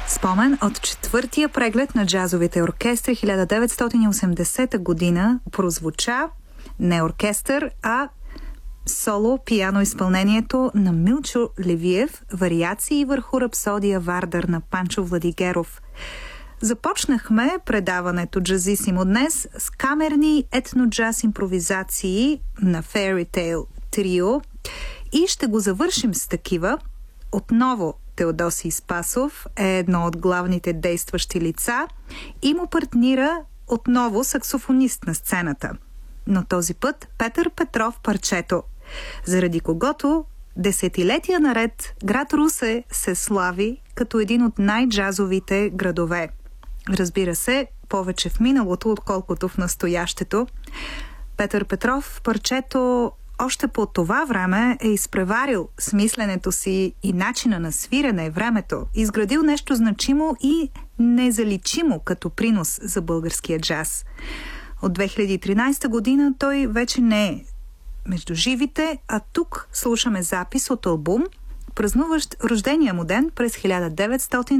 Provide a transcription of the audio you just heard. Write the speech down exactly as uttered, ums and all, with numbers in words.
Спомен от четвъртия преглед на джазовите оркестри хиляда деветстотин и осемдесета година прозвуча не оркестър, а соло пиано изпълнението на Милчо Левиев, вариации върху рапсодия Вардър на Панчо Владигеров. Започнахме предаването Джазисимо днес с камерни етно-джаз импровизации на Fairy Tale Trio и ще го завършим с такива. Отново Теодосий Спасов е едно от главните действащи лица и му партнира отново саксофонист на сцената. Но този път Петър Петров парчето, заради когото десетилетия наред град Русе се слави като един от най-джазовите градове. Разбира се, повече в миналото, отколкото в настоящето. Петър Петров парчето още по това време е изпреварил смисленето си и начина на свирене времето, изградил нещо значимо и незаличимо като принос за българския джаз. От две хиляди и тринадесета година той вече не е между живите, а тук слушаме запис от албум, празнуващ рождения му ден през хиляда деветстотин